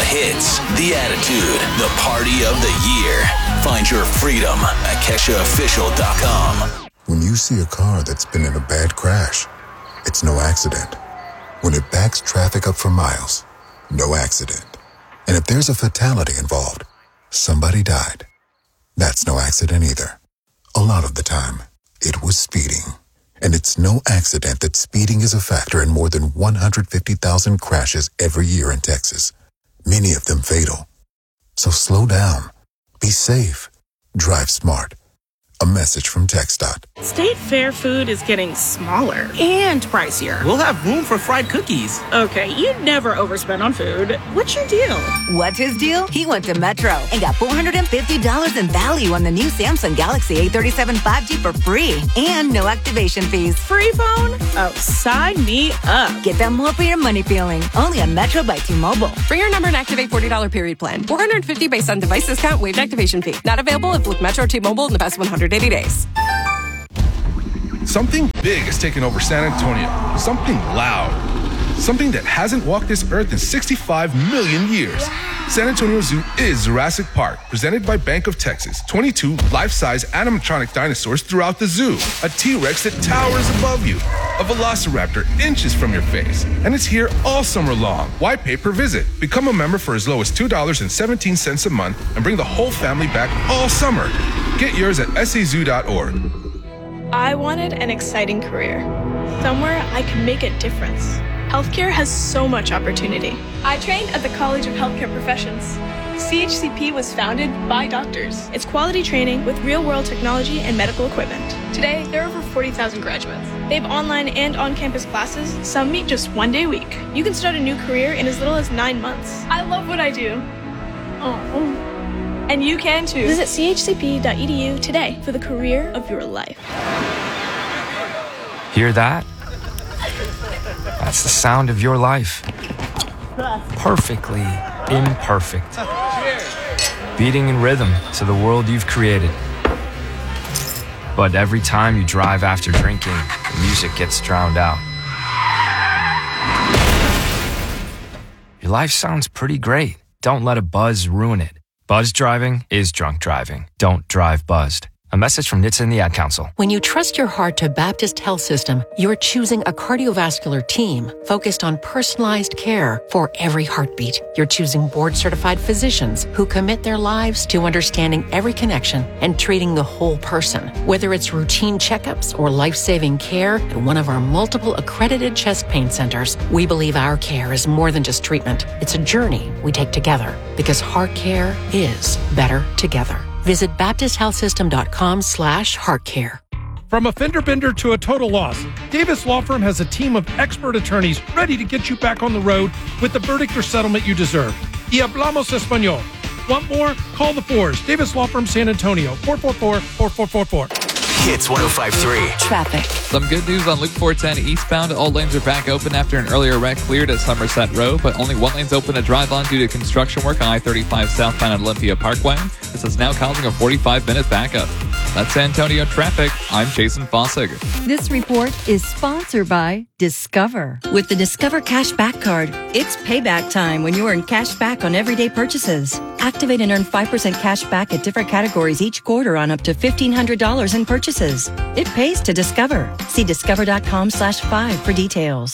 hits, the attitude, the party of the year. Find your freedom at KeshaOfficial.com. When you see a car that's been in a bad crash, it's no accident. When it backs traffic up for miles, no accident. And if there's a fatality involved, somebody died. That's no accident either. A lot of the time, it was speeding. And it's no accident that speeding is a factor in more than 150,000 crashes every year in Texas, many of them fatal. So slow down, be safe, drive smart. A message from TxDOT. State Fair food is getting smaller and pricier. We'll have room for fried cookies. Okay, you never overspend on food. What's your deal? What's his deal? He went to Metro and got $450 in value on the new Samsung Galaxy A37 5G for free and no activation fees. Free phone? Oh, sign me up. Get that more for your money feeling. Only on Metro by T-Mobile. For your number and activate $40 period plan. $450 based on device discount, waived activation fee. Not available if with Metro T-Mobile in the past 180 days. Something big has taken over San Antonio. Something loud. Something that hasn't walked this earth in 65 million years. San Antonio Zoo is Jurassic Park, presented by Bank of Texas. 22 life-size animatronic dinosaurs throughout the zoo. A T-Rex that towers above you. A Velociraptor inches from your face. And it's here all summer long. Why pay per visit? Become a member for as low as $2.17 a month and bring the whole family back all summer. Get yours at sazoo.org. I wanted an exciting career, somewhere I could make a difference. Healthcare has so much opportunity. I trained at the College of Healthcare Professions. CHCP was founded by doctors. It's quality training with real-world technology and medical equipment. Today, there are over 40,000 graduates. They have online and on-campus classes. Some meet just one day a week. You can start a new career in as little as 9 months. I love what I do. Oh. And you can too. Visit chcp.edu today for the career of your life. Hear that? That's the sound of your life. Perfectly imperfect. Beating in rhythm to the world you've created. But every time you drive after drinking, the music gets drowned out. Your life sounds pretty great. Don't let a buzz ruin it. Buzz driving is drunk driving. Don't drive buzzed. A message from NHTSA and the Ad Council. When you trust your heart to Baptist Health System, you're choosing a cardiovascular team focused on personalized care for every heartbeat. You're choosing board-certified physicians who commit their lives to understanding every connection and treating the whole person. Whether it's routine checkups or life-saving care at one of our multiple accredited chest pain centers, we believe our care is more than just treatment. It's a journey we take together because heart care is better together. Visit BaptistHealthSystem.com/heartcare. From a fender bender to a total loss, Davis Law Firm has a team of expert attorneys ready to get you back on the road with the verdict or settlement you deserve. Y hablamos español. Want more? Call the Fours. Davis Law Firm San Antonio, 444-4444. Hits 105.3. Traffic. Some good news on Loop 410 eastbound. All lanes are back open after an earlier wreck cleared at Somerset Road, but only one lane's open to drive on due to construction work on I-35 southbound at Olympia Parkway. This is now causing a 45-minute backup. That's San Antonio traffic. I'm Jason Fossig. This report is sponsored by Discover. With the Discover Cashback Card, it's payback time when you earn cash back on everyday purchases. Activate and earn 5% cash back at different categories each quarter on up to $1,500 in purchases. It pays to Discover. See discover.com/5 for details.